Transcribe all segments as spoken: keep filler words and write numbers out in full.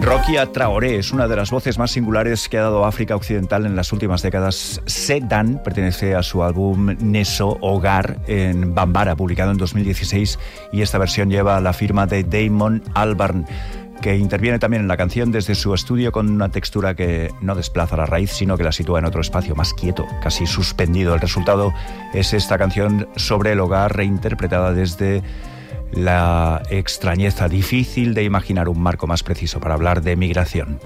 Rokia Traoré es una de las voces más singulares que ha dado África Occidental en las últimas décadas. Sedan pertenece a su álbum Neso Hogar en Bambara, publicado en dos mil dieciséis, y esta versión lleva la firma de Damon Albarn, que interviene también en la canción desde su estudio con una textura que no desplaza la raíz, sino que la sitúa en otro espacio más quieto, casi suspendido. El resultado es esta canción sobre el hogar, reinterpretada desde la extrañeza. Difícil de imaginar un marco más preciso para hablar de migración.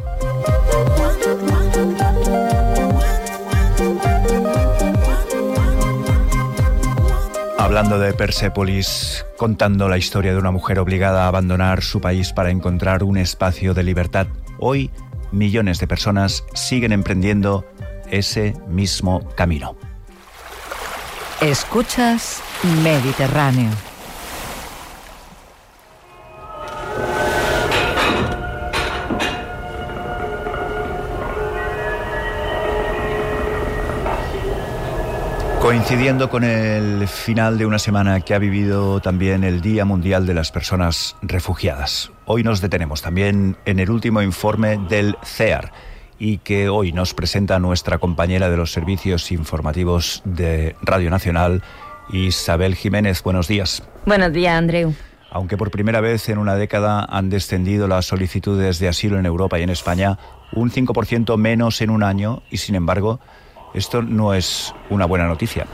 Hablando de Persépolis, contando la historia de una mujer obligada a abandonar su país para encontrar un espacio de libertad, hoy millones de personas siguen emprendiendo ese mismo camino. Escuchas Mediterráneo. Coincidiendo con el final de una semana que ha vivido también el Día Mundial de las Personas Refugiadas. Hoy nos detenemos también en el último informe del C E A R y que hoy nos presenta nuestra compañera de los servicios informativos de Radio Nacional, Isabel Jiménez. Buenos días. Buenos días, Andreu. Aunque por primera vez en una década han descendido las solicitudes de asilo en Europa y en España, un cinco por ciento menos en un año, y sin embargo, esto no es una buena noticia.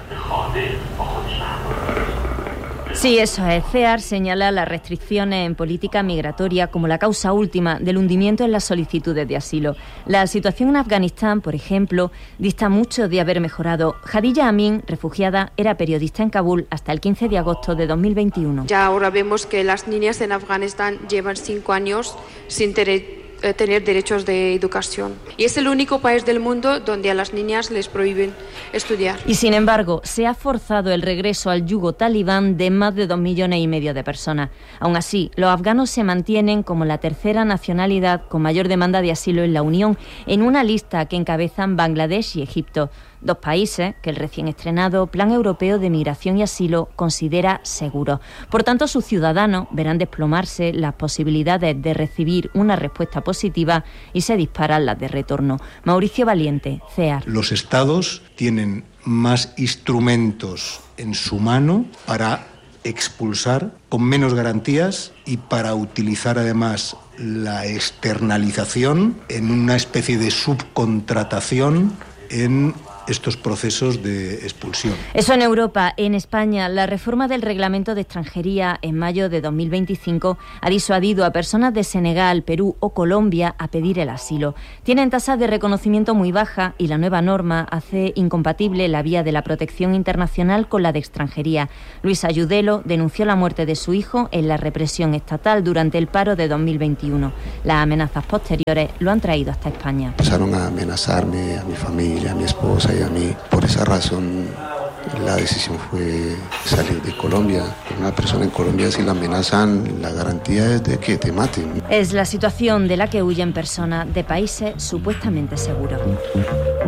Sí, eso es. C E A R señala las restricciones en política migratoria como la causa última del hundimiento en las solicitudes de asilo. La situación en Afganistán, por ejemplo, dista mucho de haber mejorado. Hadija Amin, refugiada, era periodista en Kabul hasta el quince de agosto de dos mil veintiuno. Ya ahora vemos que las niñas en Afganistán llevan cinco años sin tener tener derechos de educación. Y es el único país del mundo donde a las niñas les prohíben estudiar. Y sin embargo, se ha forzado el regreso al yugo talibán de más de dos millones y medio de personas. Aún así, los afganos se mantienen como la tercera nacionalidad con mayor demanda de asilo en la Unión, en una lista que encabezan Bangladesh y Egipto, dos países que el recién estrenado Plan Europeo de Migración y Asilo considera seguros. Por tanto, sus ciudadanos verán desplomarse las posibilidades de recibir una respuesta positiva y se disparan las de retorno. Mauricio Valiente, C E A R. Los estados tienen más instrumentos en su mano para expulsar con menos garantías y para utilizar además la externalización en una especie de subcontratación en estos procesos de expulsión. Eso en Europa. En España, la reforma del Reglamento de Extranjería en mayo de dos mil veinticinco ha disuadido a personas de Senegal, Perú o Colombia a pedir el asilo. Tienen tasas de reconocimiento muy bajas y la nueva norma hace incompatible la vía de la protección internacional con la de extranjería. Luis Ayudelo denunció la muerte de su hijo en la represión estatal durante el paro de dos mil veintiuno. Las amenazas posteriores lo han traído hasta España. Empezaron a amenazarme, a mi familia, a mi esposa y a mí. Por esa razón la decisión fue salir de Colombia. Una persona en Colombia, si la amenazan, la garantía es de que te maten. Es la situación de la que huyen personas de países supuestamente seguros.